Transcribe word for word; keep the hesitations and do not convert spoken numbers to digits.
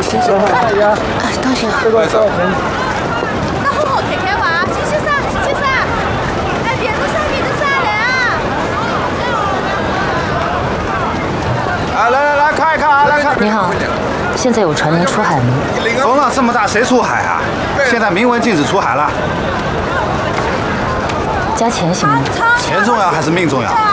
謝謝。係啊，多謝。呢個係多少錢？ 那好好 K K 玩，謝謝晒，謝謝晒。哎，別都晒，別都晒嚟啊！ 啊，来来来，看一看啊，来看。 你好，现在有船能出海吗？ 风浪这么大，谁出海啊？现在明文禁止出海了。 加钱行吗？ 钱重要还是命重要？